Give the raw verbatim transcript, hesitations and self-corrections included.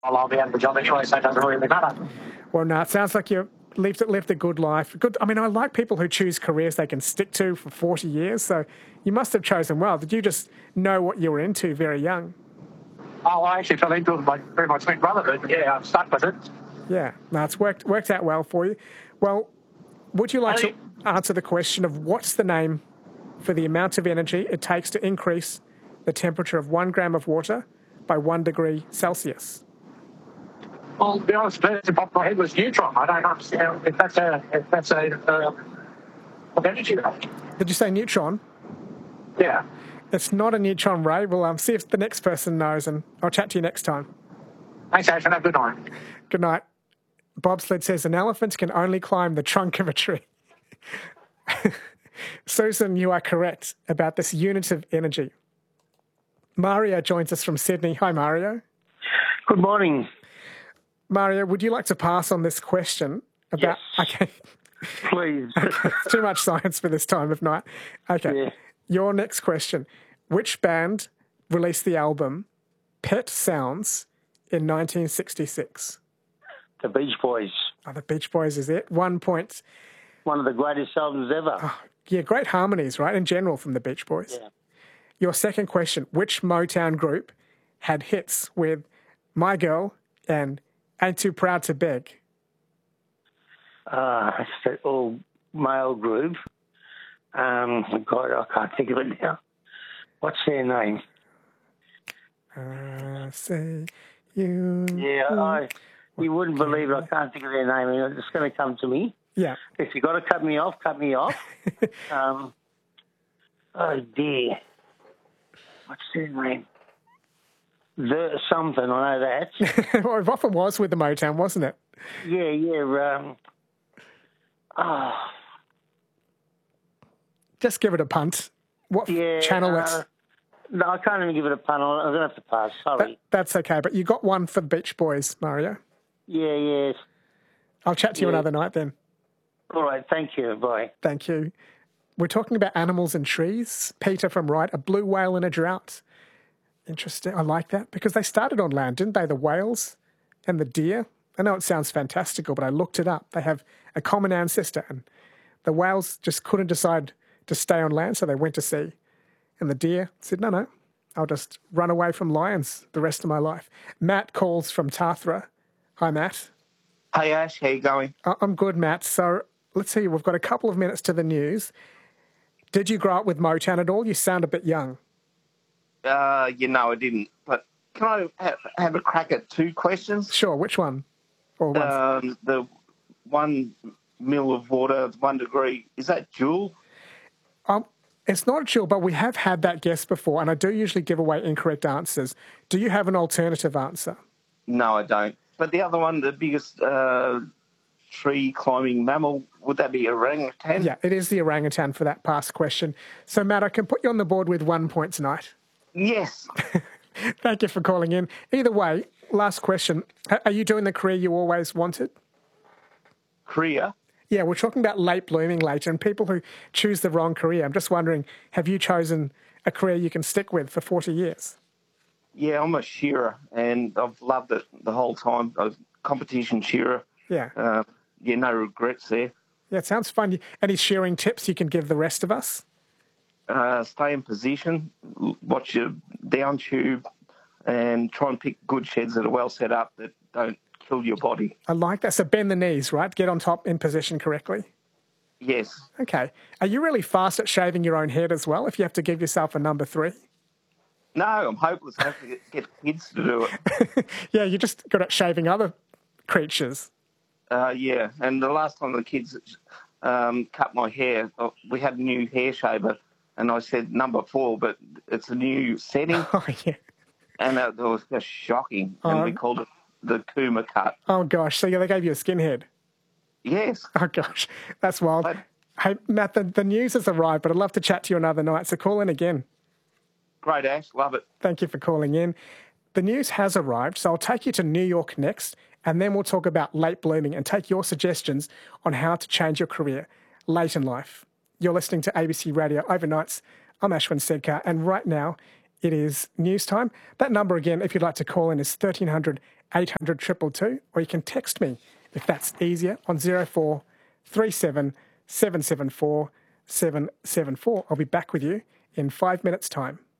I'll be out of the job anyway, so it doesn't really matter. Well, no, it sounds like you've lived, lived a good life. Good. I mean, I like people who choose careers they can stick to for forty years, so you must have chosen well. Did you just know what you were into very young? Oh, I actually fell into it like very much my brother, but yeah, I'm stuck with it. Yeah, no, it's worked, worked out well for you. Well, would you like Hey. to answer the question of what's the name for the amount of energy it takes to increase the temperature of one gram of water by one degree Celsius? Well, to be honest, the first thing popped in my head was neutron. I don't understand if that's a if that's a uh, of energy. Did you say neutron? Yeah. It's not a neutron ray. We'll um, see if the next person knows, and I'll chat to you next time. Thanks, Ashton. Have a good night. Good night. Bobsled says an elephant can only climb the trunk of a tree. Susan, you are correct about this unit of energy. Mario joins us from Sydney. Hi, Mario. Good morning. Mario, would you like to pass on this question about... Yes. Okay. Please. Okay. Too much science for this time of night. Okay. Yeah. Your next question. Which band released the album Pet Sounds in nineteen sixty-six? The Beach Boys. Oh, the Beach Boys is it. One point. One of the greatest albums ever. Oh, yeah, great harmonies, right, in general from the Beach Boys. Yeah. Your second question. Which Motown group had hits with My Girl and Ain't Too Proud to Beg? Uh, it's an all-male group. Um, God, I can't think of it now. What's their name? Uh, say you... Yeah, I, you wouldn't believe it. I can't think of their name. It's going to come to me. Yeah. If you've got to cut me off, cut me off. um, oh, dear. What's their name? The something, I know that. Well, it often was with the Motown, wasn't it? Yeah, yeah. Um, oh, Just give it a punt. What yeah. channel uh, it's... No, I can't even give it a pun. I'm going to have to pass. Sorry. That, that's okay, but you got one for the Beach Boys, Mario. Yeah, yeah. I'll chat to you Yeah. another night then. All right, thank you. Bye. Thank you. We're talking about animals and trees. Peter from Wright, a blue whale in a drought. Interesting. I like that because they started on land, didn't they? The whales and the deer. I know it sounds fantastical, but I looked it up. They have a common ancestor, and the whales just couldn't decide to stay on land, so they went to sea. And the deer said, no, no, I'll just run away from lions the rest of my life. Matt calls from Tathra. Hi, Matt. Hey, Ash, how you going? Uh, I'm good, Matt. So let's see, we've got a couple of minutes to the news. Did you grow up with Motown at all? You sound a bit young. Uh, you know, I didn't. But can I have, have a crack at two questions? Sure, which one? Or one? Um, the one mil of water, one degree, is that joule? Um, it's not Jill, but we have had that guess before, and I do usually give away incorrect answers. Do you have an alternative answer? No, I don't. But the other one, the biggest uh, tree climbing mammal, would that be orangutan? Yeah, it is the orangutan for that past question. So, Matt, I can put you on the board with one point tonight. Yes. Thank you for calling in. Either way, last question. Are you doing the career you always wanted? Korea? Yeah, we're talking about late blooming later and people who choose the wrong career. I'm just wondering, have you chosen a career you can stick with for forty years? Yeah, I'm a shearer, and I've loved it the whole time. I was a competition shearer. Yeah. Uh, yeah, no regrets there. Yeah, it sounds fun. Any shearing tips you can give the rest of us? Uh, stay in position, l- watch your down tube, and try and pick good sheds that are well set up that don't kill your body. I like that. So bend the knees, right? Get on top in position correctly. Yes. Okay. Are you really fast at shaving your own head as well, if you have to give yourself a number three? No, I'm hopeless. I have to get, get kids to do it. Yeah, you're just good at shaving other creatures. Uh, yeah, and the last time the kids um, cut my hair, uh, we had a new hair shaver, and I said number four, but it's a new setting, Oh, yeah. and it, it was just shocking, and Oh. we called it the Kuma cut. Oh, gosh. So yeah, they gave you a skinhead. Yes. Oh, gosh. That's wild. But- Hey, Matt, the, the news has arrived, but I'd love to chat to you another night, so call in again. Great, Ash. Love it. Thank you for calling in. The news has arrived, so I'll take you to New York next, and then we'll talk about late blooming and take your suggestions on how to change your career late in life. You're listening to A B C Radio Overnights. I'm Ashwin Sedkar, and right now it is news time. That number again, if you'd like to call in, is thirteen hundred eight hundred two two two, or you can text me if that's easier on zero four three seven seven seven four seven seven four. I'll be back with you in five minutes' time.